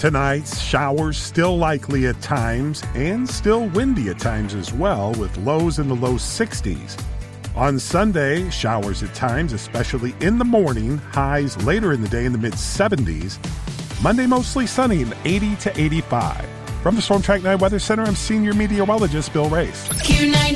Tonight, showers still likely at times and still windy at times as well, with lows in the low 60s. On Sunday, showers at times, especially in the morning, highs later in the day in the mid-70s. Monday, mostly sunny and 80 to 85. From the Storm Track 9 Weather Center, I'm Senior Meteorologist Bill Race.